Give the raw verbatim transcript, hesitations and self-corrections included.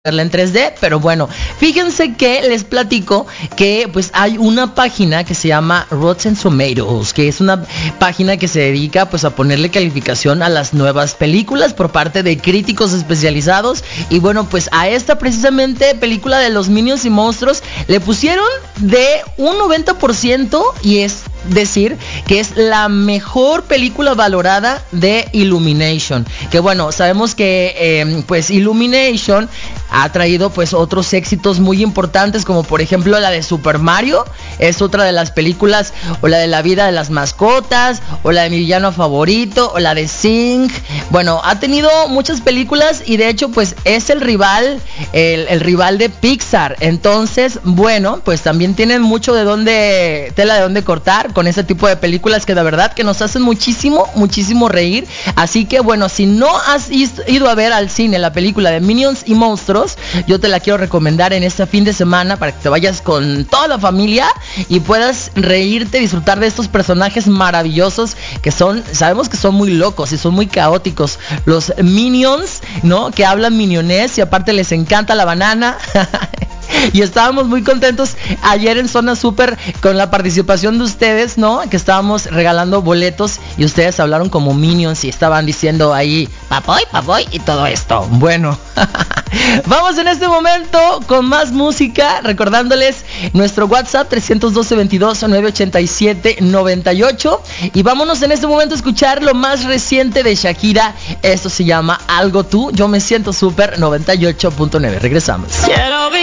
verla en tres D, pero bueno, fíjense que les platico que pues hay una página que se llama Rotten Tomatoes, que es una página que se dedica pues a ponerle calificación a las nuevas películas por parte de críticos especializados. Y bueno, pues a esta precisamente película de los Minions y Monstruos le pusieron de un noventa por ciento, y es decir que es la mejor película valorada de Illumination. Que bueno, sabemos que eh, pues Illumination ha traído pues otros éxitos muy importantes, como por ejemplo la de Super Mario, es otra de las películas, o la de La vida de las mascotas, o la de Mi villano favorito, o la de Sing. Bueno, ha tenido muchas películas y de hecho pues es el rival, el, el rival de Pixar. Entonces, bueno, pues también tienen mucho de dónde, tela de dónde cortar con ese tipo de películas que de verdad que nos hacen muchísimo, muchísimo reír. Así que bueno, si no has ido a ver al cine la película de Minions y Monstruos, yo te la quiero recomendar en este fin de semana para que te vayas con toda la familia y puedas reírte, disfrutar de estos personajes maravillosos que son, sabemos que son muy locos y son muy caóticos. Los Minions, ¿no? Que hablan minionés y aparte les encanta la banana. Y estábamos muy contentos ayer en Zona Super con la participación de ustedes, ¿no? Que estábamos regalando boletos y ustedes hablaron como Minions y estaban diciendo ahí papoy, papoy y todo esto. Bueno, vamos en este momento con más música, recordándoles nuestro WhatsApp tres uno dos, veintidós, nueve ochenta y siete, noventa y ocho. Y vámonos en este momento a escuchar lo más reciente de Shakira. Esto se llama Algo Tú. Yo me siento súper noventa y ocho punto nueve. Regresamos.